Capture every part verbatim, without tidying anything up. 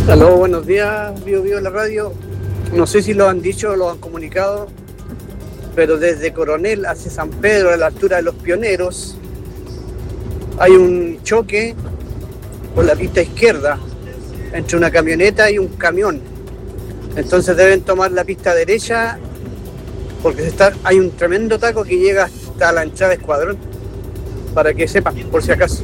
Aló, buenos días, Bio Bio la radio. No sé si lo han dicho o lo han comunicado, pero desde Coronel hacia San Pedro, a la altura de Los Pioneros, hay un choque por la pista izquierda entre una camioneta y un camión. Entonces deben tomar la pista derecha porque se está, hay un tremendo taco que llega hasta la entrada de Escuadrón, para que sepan, por si acaso.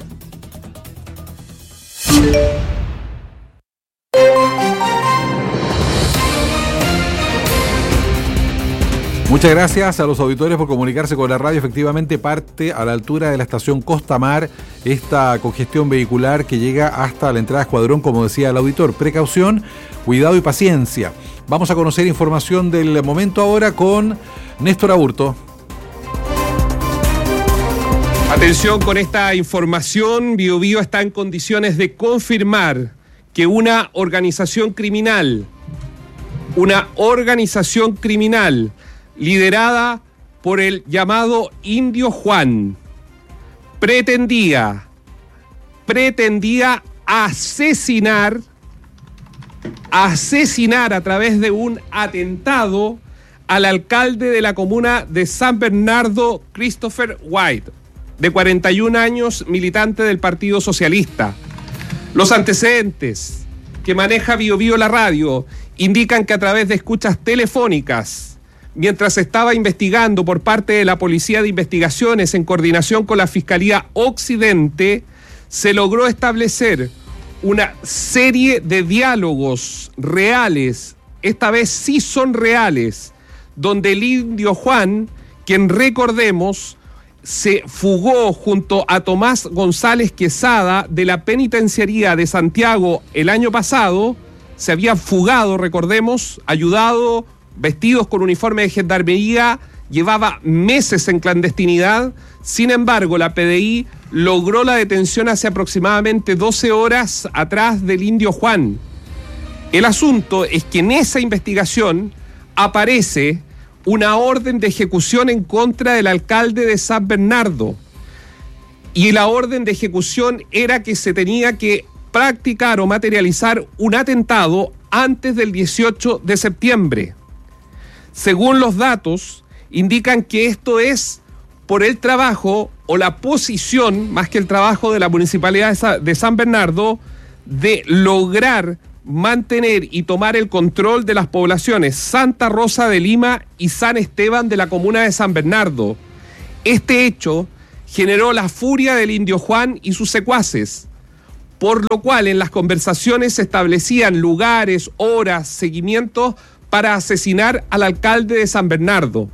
Muchas gracias a los auditores por comunicarse con la radio. Efectivamente parte a la altura de la estación Costa Mar esta congestión vehicular que llega hasta la entrada de Escuadrón, como decía el auditor. Precaución, cuidado y paciencia. Vamos a conocer información del momento ahora con Néstor Aburto. Atención con esta información. Bio Bio está en condiciones de confirmar que una organización criminal, una organización criminal liderada por el llamado Indio Juan, pretendía, pretendía asesinar, asesinar a través de un atentado al alcalde de la comuna de San Bernardo, Christopher White, de cuarenta y un años, militante del Partido Socialista. Los antecedentes que maneja Bio Bio la radio indican que a través de escuchas telefónicas, mientras estaba investigando por parte de la Policía de Investigaciones en coordinación con la Fiscalía Occidente, se logró establecer una serie de diálogos reales, esta vez sí son reales, donde el Indio Juan, quien recordemos, se fugó junto a Tomás González Quesada de la penitenciaría de Santiago el año pasado, se había fugado, recordemos, ayudado, vestidos con uniforme de gendarmería, llevaba meses en clandestinidad. Sin embargo, la P D I logró la detención hace aproximadamente doce horas atrás del Indio Juan. El asunto es que en esa investigación aparece una orden de ejecución en contra del alcalde de San Bernardo. Y la orden de ejecución era que se tenía que practicar o materializar un atentado antes del dieciocho de septiembre. Según los datos, indican que esto es por el trabajo o la posición, más que el trabajo de la Municipalidad de San Bernardo, de lograr mantener y tomar el control de las poblaciones Santa Rosa de Lima y San Esteban de la comuna de San Bernardo. Este hecho generó la furia del Indio Juan y sus secuaces, por lo cual en las conversaciones se establecían lugares, horas, seguimientos para asesinar al alcalde de San Bernardo.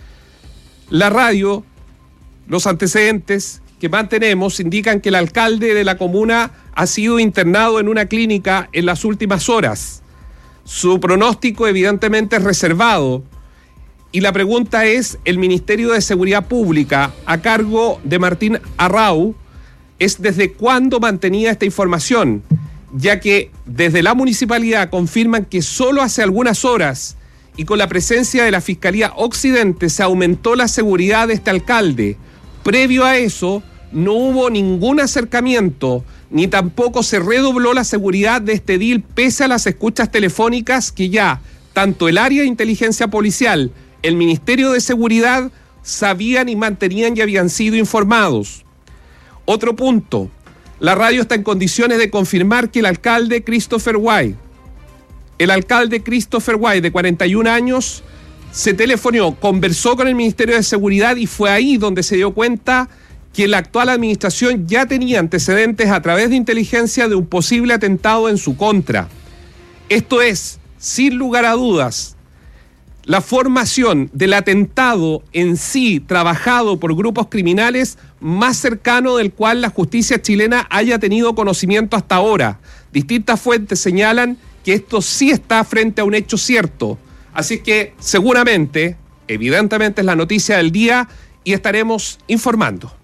La radio, los antecedentes que mantenemos indican que el alcalde de la comuna ha sido internado en una clínica en las últimas horas. Su pronóstico evidentemente es reservado. Y la pregunta es, el Ministerio de Seguridad Pública, a cargo de Martín Arrau, es desde cuándo mantenía esta información, ya que desde la municipalidad confirman que solo hace algunas horas y con la presencia de la Fiscalía Occidente se aumentó la seguridad de este alcalde. Previo a eso, no hubo ningún acercamiento, ni tampoco se redobló la seguridad de este edil pese a las escuchas telefónicas que ya tanto el área de inteligencia policial, el Ministerio de Seguridad, sabían y mantenían y habían sido informados. Otro punto. La radio está en condiciones de confirmar que el alcalde Christopher White, el alcalde Christopher White de cuarenta y un años, se telefonió, conversó con el Ministerio de Seguridad y fue ahí donde se dio cuenta que la actual administración ya tenía antecedentes a través de inteligencia de un posible atentado en su contra. Esto es, sin lugar a dudas, la formación del atentado en sí, trabajado por grupos criminales, más cercano del cual la justicia chilena haya tenido conocimiento hasta ahora. Distintas fuentes señalan que esto sí está frente a un hecho cierto. Así que seguramente, evidentemente es la noticia del día y estaremos informando.